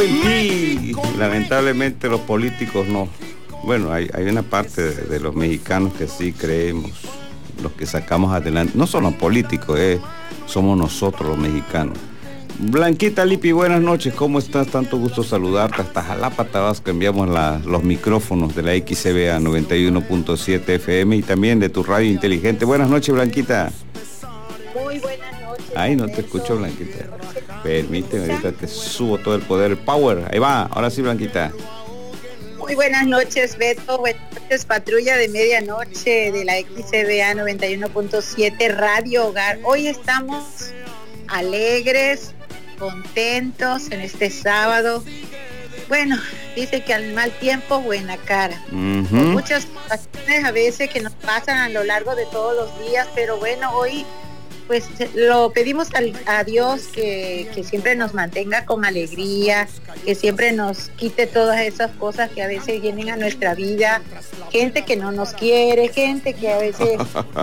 sí, lamentablemente los políticos no. Bueno, hay una parte de los mexicanos que sí creemos, los que sacamos adelante. No son los políticos, somos nosotros los mexicanos. Blanquita Lipi, buenas noches, ¿cómo estás? Tanto gusto saludarte. Hasta Jalapa, Tabasco, enviamos los micrófonos de la XCBA 91.7 FM y también de tu radio inteligente. Buenas noches, Blanquita. Muy buenas noches. Ay, no te escucho, Blanquita. Permíteme, ahorita te subo todo el poder, el power. Ahí va, ahora sí, Blanquita. Muy buenas noches, Beto. Buenas noches, patrulla de medianoche de la XCBA 91.7 Radio Hogar. Hoy estamos alegres, contentos en este sábado. Bueno, dice que al mal tiempo, buena cara. Muchas situaciones a veces que nos pasan a lo largo de todos los días, pero bueno, hoy pues lo pedimos a Dios que siempre nos mantenga con alegría, que siempre nos quite todas esas cosas que a veces vienen a nuestra vida, gente que no nos quiere, gente que a veces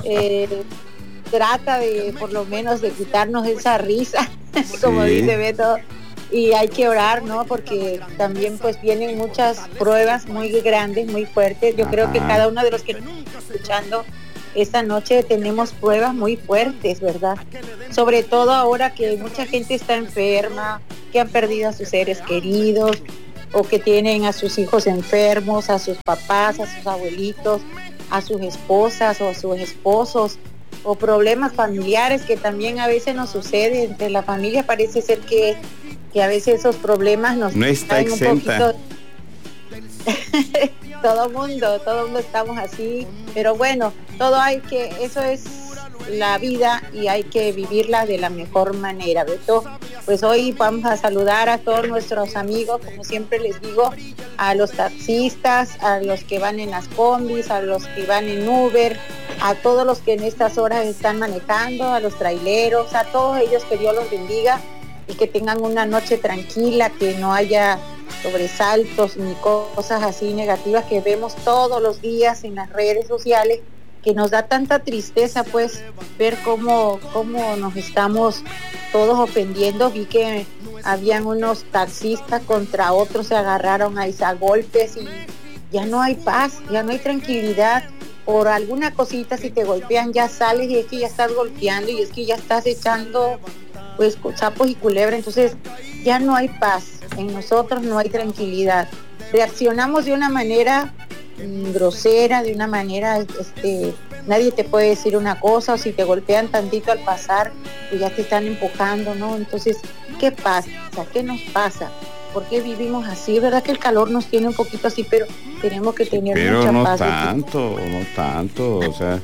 trata de por lo menos de quitarnos esa risa, como dice Beto, y hay que orar, ¿no? Porque también pues vienen muchas pruebas muy grandes, muy fuertes. Yo creo que cada uno de los que nos están escuchando esta noche tenemos pruebas muy fuertes, ¿verdad? Sobre todo ahora que mucha gente está enferma, que han perdido a sus seres queridos o que tienen a sus hijos enfermos, a sus papás, a sus abuelitos, a sus esposas o a sus esposos, o problemas familiares que también a veces nos sucede entre la familia. Parece ser que a veces esos problemas nos no está exenta. Un poquito. todo mundo estamos así, pero bueno, eso es la vida y hay que vivirla de la mejor manera, Beto. Pues hoy vamos a saludar a todos nuestros amigos, como siempre les digo, a los taxistas, a los que van en las combis, a los que van en Uber, a todos los que en estas horas están manejando, a los traileros, a todos ellos, que Dios los bendiga y que tengan una noche tranquila, que no haya sobresaltos ni cosas así negativas que vemos todos los días en las redes sociales, que nos da tanta tristeza pues ver cómo nos estamos todos ofendiendo. Vi que habían unos taxistas contra otros, se agarraron a golpes y ya no hay paz, ya no hay tranquilidad. Por alguna cosita, si te golpean ya sales y es que ya estás golpeando y es que ya estás echando pues sapos y culebras. Entonces ya no hay paz, en nosotros no hay tranquilidad. Reaccionamos de una manera grosera, de una manera, nadie te puede decir una cosa, o si te golpean tantito al pasar, pues ya te están empujando, ¿no? Entonces, ¿qué pasa? ¿Qué nos pasa? ¿Por qué vivimos así? Es verdad que el calor nos tiene un poquito así, pero tenemos que tener mucha no paz. No tanto, o sea,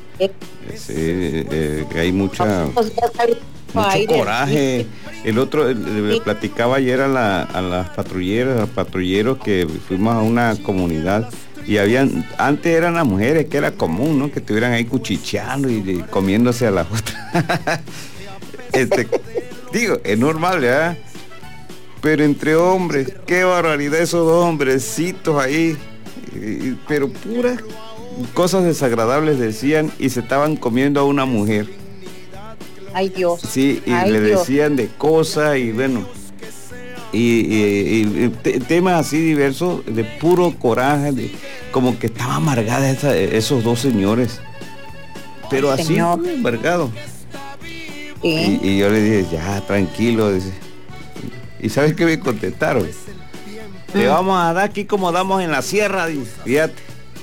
hay mucho coraje. El otro, le platicaba ayer a las patrulleras, a los patrulleros, que fuimos a una comunidad y antes eran las mujeres, que era común, ¿no? Que estuvieran ahí cuchicheando y comiéndose a las otras. Digo, es normal, ¿verdad? Pero entre hombres, qué barbaridad esos dos hombrecitos ahí, pero puras cosas desagradables decían y se estaban comiendo a una mujer. Ay, Dios. Sí, y le decían de cosas y bueno, y temas así diversos, de puro coraje, como que estaba amargada esos dos señores, pero ay, así señor. amargado. ¿Sí? Y yo le dije, ya, tranquilo, dice. ¿Y sabes qué me contestaron? Te vamos a dar aquí como damos en la sierra, dice, fíjate.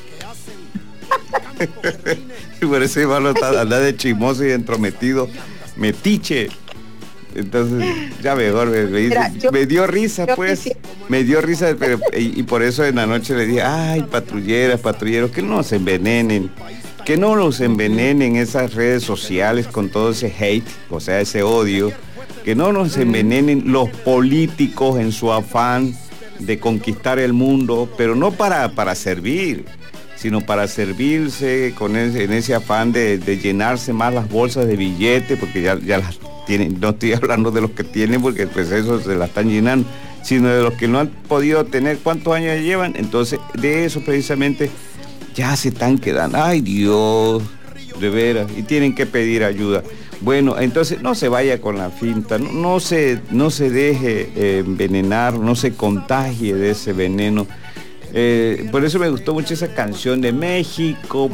Y por eso iba a andar de chismoso y entrometido, metiche. Entonces, ya mejor me dio risa, pues. Me dio risa, pero, y por eso en la noche le dije, ay, patrulleros, que no nos envenenen. Que no nos envenenen esas redes sociales con todo ese hate, o sea, ese odio. Que no nos envenenen los políticos en su afán de conquistar el mundo, pero no para servir, sino para servirse en ese afán de llenarse más las bolsas de billetes, porque ya las tienen. No estoy hablando de los que tienen, porque pues eso se la están llenando, sino de los que no han podido tener. ¿Cuántos años llevan? Entonces, de eso precisamente ya se están quedando. Ay, Dios, de veras, y tienen que pedir ayuda. Bueno, entonces no se vaya con la finta, no se deje envenenar, no se contagie de ese veneno. Por eso me gustó mucho esa canción de México,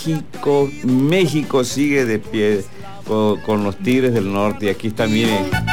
México, México sigue de pie con los Tigres del Norte. Y aquí está, miren.